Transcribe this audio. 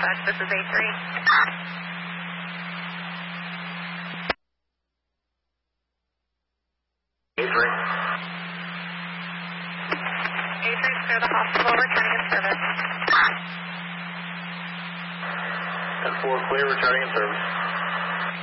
dispatch. This is A3. A3. A3 is clear the hospital, returning in service. 10-4 clear, returning in service.